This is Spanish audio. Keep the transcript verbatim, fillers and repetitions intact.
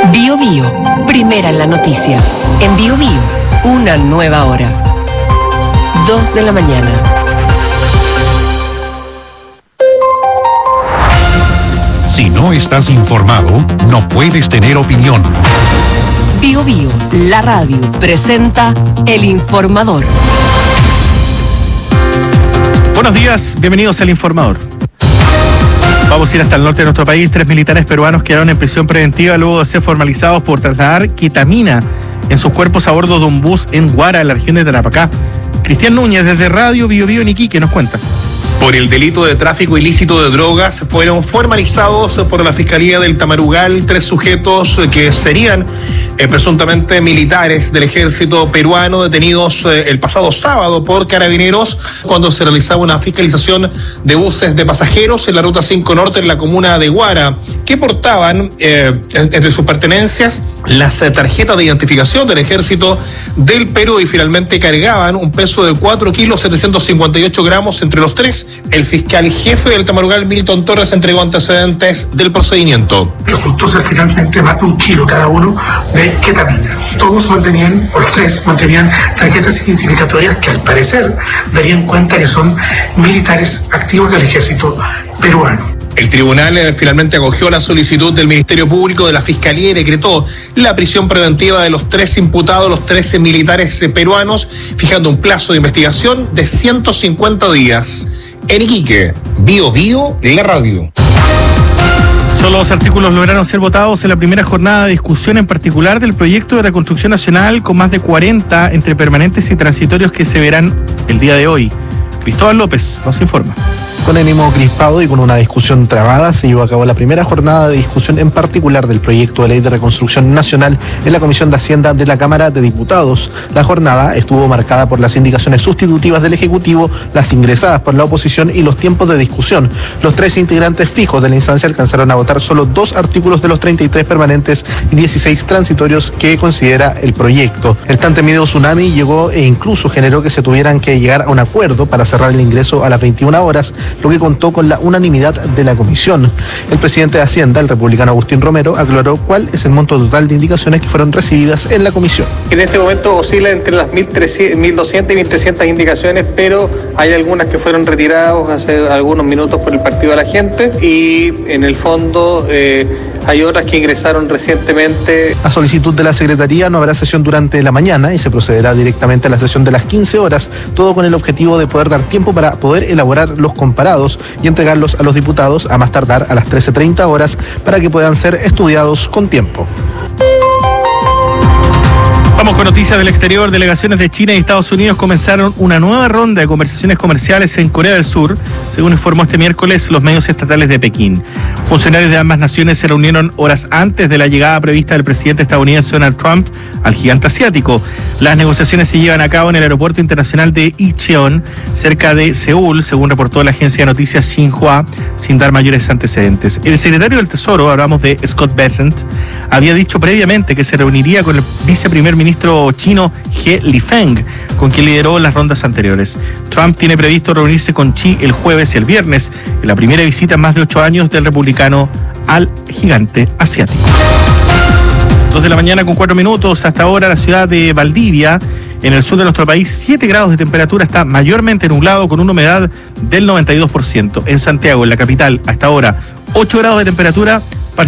Bio Bio, primera en la noticia. En Bio Bio, una nueva hora. Dos de la mañana. Si no estás informado, no puedes tener opinión. Bio Bio, la radio, presenta El Informador. Buenos días, bienvenidos al Informador. Vamos a ir hasta el norte de nuestro país. Tres militares peruanos quedaron en prisión preventiva luego de ser formalizados por trasladar ketamina en sus cuerpos a bordo de un bus en Huara, en la región de Tarapacá. Cristian Núñez, desde Radio Bio Bio en Iquique, nos cuenta. Por el delito de tráfico ilícito de drogas fueron formalizados por la Fiscalía del Tamarugal tres sujetos que serían eh, presuntamente militares del ejército peruano detenidos eh, el pasado sábado por carabineros cuando se realizaba una fiscalización de buses de pasajeros en la Ruta cinco Norte en la comuna de Huara, que portaban eh, entre sus pertenencias las eh, tarjetas de identificación del ejército del Perú y finalmente cargaban un peso de cuatro kilos setecientos cincuenta y ocho gramos entre los tres. El fiscal jefe del Tamarugal, Milton Torres, entregó antecedentes del procedimiento. Resultó ser finalmente más de un kilo cada uno de ketamina. Todos mantenían, o los tres, mantenían tarjetas identificatorias que al parecer darían cuenta que son militares activos del ejército peruano. El tribunal eh, finalmente acogió la solicitud del Ministerio Público, de la Fiscalía, y decretó la prisión preventiva de los tres imputados, los trece militares eh, peruanos, fijando un plazo de investigación de ciento cincuenta días. En Iquique, Bio Bio, la radio. Solo dos artículos lograron ser votados en la primera jornada de discusión en particular del proyecto de reconstrucción nacional, con más de cuarenta entre permanentes y transitorios que se verán el día de hoy. Cristóbal López nos informa. Con ánimo crispado y con una discusión trabada, se llevó a cabo la primera jornada de discusión en particular del proyecto de ley de reconstrucción nacional en la Comisión de Hacienda de la Cámara de Diputados. La jornada estuvo marcada por las indicaciones sustitutivas del Ejecutivo, las ingresadas por la oposición y los tiempos de discusión. Los tres integrantes fijos de la instancia alcanzaron a votar solo dos artículos de los treinta y tres permanentes y dieciséis transitorios que considera el proyecto. El tan temido tsunami llegó e incluso generó que se tuvieran que llegar a un acuerdo para cerrar el ingreso a las veintiuna horas, lo que contó con la unanimidad de la comisión. El presidente de Hacienda, el republicano Agustín Romero, aclaró cuál es el monto total de indicaciones que fueron recibidas en la comisión. En este momento oscila entre las mil doscientas y mil trescientas indicaciones, pero hay algunas que fueron retiradas hace algunos minutos por el Partido de la Gente y en el fondo eh, hay otras que ingresaron recientemente. A solicitud de la Secretaría no habrá sesión durante la mañana y se procederá directamente a la sesión de las quince horas, todo con el objetivo de poder dar tiempo para poder elaborar los comparados y entregarlos a los diputados a más tardar a las trece treinta horas para que puedan ser estudiados con tiempo. Vamos con noticias del exterior. Delegaciones de China y Estados Unidos comenzaron una nueva ronda de conversaciones comerciales en Corea del Sur, según informó este miércoles los medios estatales de Pekín. Funcionarios de ambas naciones se reunieron horas antes de la llegada prevista del presidente estadounidense Donald Trump al gigante asiático. Las negociaciones se llevan a cabo en el aeropuerto internacional de Incheon, cerca de Seúl, según reportó la agencia de noticias Xinhua, sin dar mayores antecedentes. El secretario del Tesoro, hablamos de Scott Bessent, había dicho previamente que se reuniría con el viceprimer ministro ministro chino He Lifeng, con quien lideró las rondas anteriores. Trump tiene previsto reunirse con Xi el jueves y el viernes, en la primera visita en más de ocho años del republicano al gigante asiático. Dos de la mañana con cuatro minutos. Hasta ahora la ciudad de Valdivia, en el sur de nuestro país, siete grados de temperatura, está mayormente nublado con una humedad del noventa y dos por ciento. En Santiago, en la capital, hasta ahora ocho grados de temperatura,